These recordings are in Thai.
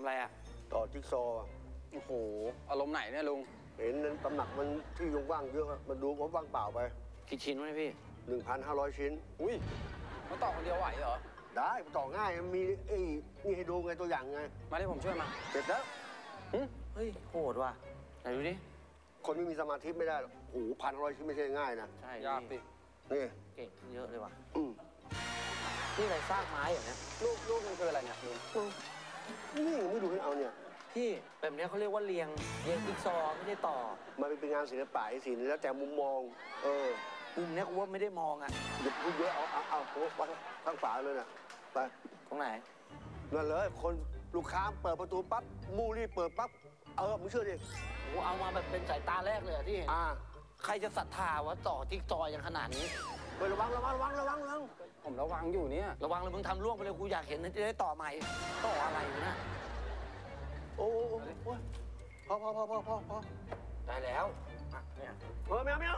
อะไรอ่ะต่อจิ๊กซอว์โอ้โหอารมณ์ไหนเนี่ยลุงเห็นนั้นตำหนักมันที่ว่างเยอะมันดูผมว่างเปล่าไปกี่ชิ้นวะพี่ 1,500 ชิ้นอุ้ยมาต่อคนเดียวไหวเหรอได้ต่อง่ายมีนี่ให้ดูไงตัวอย่างไงมาที่ผมช่วยมาเสร็จแล้วเฮ้ยโหดว่ะไหนดูดิคนไม่มีสมาธิไม่ได้หรอกโอ้โห1,500 ชิ้นไม่ใช่ง่ายนะใช่ยากดินี่เก่งเยอะเลยว่ะนี่อะไรสร้างไม้อย่างเนี้ยลูกมันคืออะไรเนี่ยลุงนี่ไม่ดูให้เอาเนี่ยพี่แบบนี้เขาเรียกว่าเรียงจิ๊กซอว์ไม่ได้ต่อมันเป็นงานศิลปะศิลป์แล้วแต่มุมมองมุมนี้กูว่าไม่ได้มองอ่ะหยุดพูดเยอะเอาวัดข้างฝาเลยน่ะไปตรงไหนนั่นเลยคนลูกค้าเปิดประตูปั๊บมูรี่เปิดปั๊บมึงเชื่อดิกูเอามาแบบเป็นสายตาแรกเลยที่เห็นใครจะศรัทธาวะต่อจิ๊กซอว์อย่างขนาดนี้ระวังผมระวังอยู่เนี่ยระวังเลยมึงทำล่วงไปเลยกูอยากเห็นจะได้ต่อใหม่ต่ออะไรอยู่นะโอ้พอได้แล้วเนี่ยไม่เอา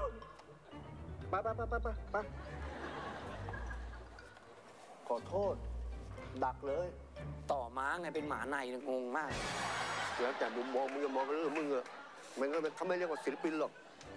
ไปขอโทษดักเลยต่อม้าไงเป็นหมาในงงมากแล้วแต่มุมมองมึงจะมองเรื่องมึงอะมันก็เขาไม่เรียกว่าศิลปินหรอก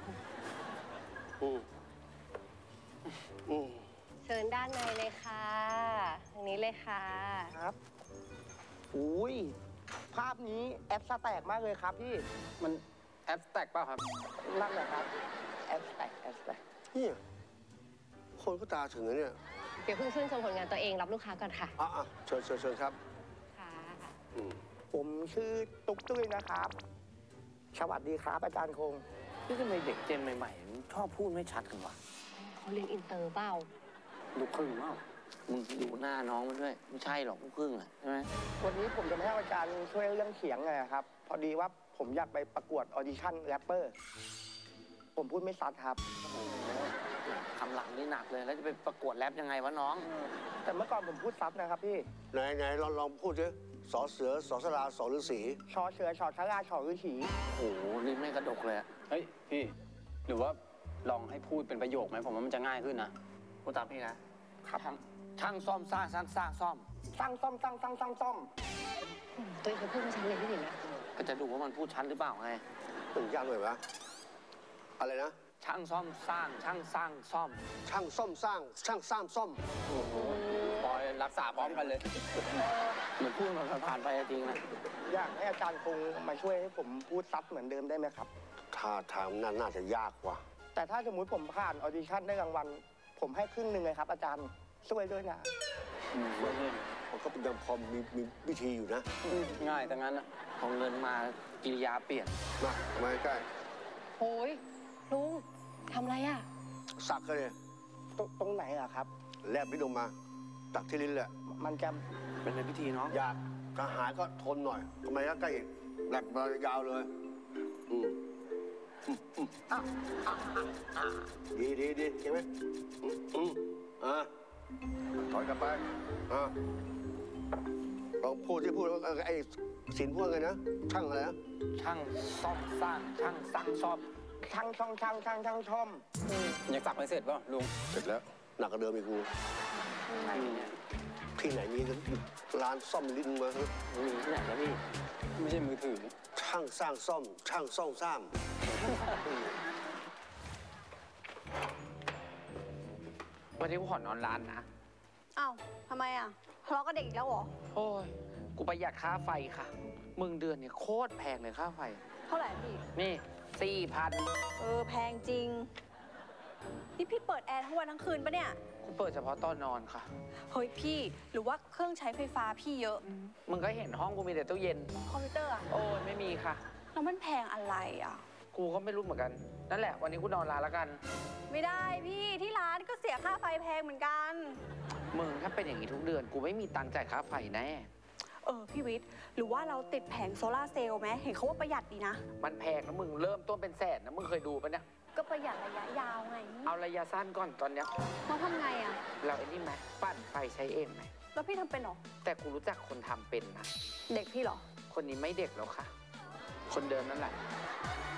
เชิญด้านในเลยค่ะทางนี้เลยค่ะครับอุ้ยภาพนี้แอปสแต็กมากเลยครับพี่มันแอปแตกเปล่าครับนั่นแหละครับแอปสแต็กเนี่ยคนก็ตาถึงนะเนี่ยเดี๋ยวเพิ่งชื่นชมผลงานตัวเองรับลูกค้าก่อนค่ะเชิญครับค่ะผมชื่อตุ๊กตุ้ยนะครับสวัสดีครับอาจารย์คงนี่ทำไมเด็กเจนใหม่ๆชอบพูดไม่ชัดกันวะเขาเรียนอินเตอร์เปล่าลูกครึ่งเปล่ามึงดูหน้าน้องมันด้วยไม่ใช่หรอกลูกครึ่งใช่ไหมวันนี้ผมจะมาให้อาจารย์ช่วยเรื่องเสียงไงครับพอดีว่าผมอยากไปประกวดออดิชั่นแรปเปอร์ผมพูดไม่ชัดครับคำหลังนี่หนักเลยแล้วจะไปประกวดแรปยังไงวะน้องแต่เมื่อก่อนผมพูดชัดนะครับพี่ไหนลองพูดดิสอเสือสอสลาสอฤาษีชอเสือชอชะลาชอฤาษีโอ้โหนี่ไม่กระดกเลยเฮ้ยพี่หรือว่าลองให้พูดเป็นประโยคไหมผมว่ามันจะง่ายขึ้นนะพูดตามพี่นะครับช่างซ่อมสร้างซ่อมสร้างซ่อมตัวเองเคยพูดภาษาอังกฤษที่ไหนนะก็จะดูว่ามันพูดชัดหรือเปล่าไงถึงยากเลยวะอะไรนะช่างซ่อมสร้างช่างสร้างซ่อมช่างซ่อมสร้างช่างสร้างซ่อมโอ้โหปอยรักษาพร้อมกันเลยเหมือนพูดมันผ่านไปจริงนะอยากให้อาจารย์คงมาช่วยให้ผมพูดซับเหมือนเดิมได้ไหมครับท่าทางน่าจะยากว่ะแต่ถ้าสมมุติผมผ่านออดิชั่นได้รางวัลผมให้ครึ่งหนึ่งเลยครับอาจารย์ช่วยด้วยนะมันก็ยังพอมีวิธีอยู่นะง่ายแต่งั้นนะพอเงินมากิริยาเปลี่ยนมาใกล้โอ้ยลุงทำอะไรอ่ะสักเลยตรงไหนอะครับแลบลิ้นออกมาตักที่ลิ้นแหละมันจะเป็นพิธีเนาะอยากกระหายก็ทนหน่อยทำไมก็ใกล้แลบยาวเลยดีเห็นไหมถอยกลับไปลองพูดที่พูดไอ้สินพูดไงนะช่างอะไรนะช่างซ่อมสร้างช่างสร้างซ่อมช่างชอมยังสักไม่เสร็จป่ะลุงเสร็จแล้วหนักกว่าเดิมอีกกูที่ไหนมีร้านซ่อมลิ้นมามีที่ไหนแล้วพี่ไม่ใช่มือถือช่างสร้างซ่อมช่างซ่อมสร้างวันนี้กูขอนอนร้านนะอ้าวทำไมอ่ะทะเลาะกับเด็กอีกแล้วเหรอโอ้ยกูประหยัดค่าไฟค่ะมึงเดือนเนี่ยโคตรแพงเลยค่าไฟเท่าไหร่พี่นี่4,000 แพงจริงนี่พี่เปิดแอร์ทั้งวันทั้งคืนปะเนี่ยกูเปิดเฉพาะตอนนอนค่ะเฮ้ยพี่หรือว่าเครื่องใช้ไฟฟ้าพี่เยอะมึงก็เห็นห้องกูมีแต่ตู้เย็นคอมพิวเตอร์อ่ะโอ้ยไม่มีค่ะแล้วมันแพงอะไรอ่ะกูก็ไม่รู้เหมือนกันนั่นแหละวันนี้กูนอนร้านแล้วกันไม่ได้พี่ที่ร้านก็เสียค่าไฟแพงเหมือนกันมึงถ้าเป็นอย่างนี้ทุกเดือนกูไม่มีตังค์จ่ายค่าไฟแน่พี่วิทย์หรือว่าเราติดแผงโซล่าเซลล์ไหมเห็นเขาว่าประหยัดดีนะมันแพงนะมึงเริ่มต้นเป็นแสนนะมึงเคยดูปะเนี่ยก็ประหยัดระยะยาวไงเอาระยะสั้นก่อนตอนเนี้ยเราทำไงอ่ะเราไอ้นี่ไหมปั่นไฟใช้เองไหมแล้วพี่ทำเป็นหรอแต่กูรู้จักคนทำเป็นนะเด็กพี่หรอคนนี้ไม่เด็กแล้วค่ะคนเดิมนั่นแหละ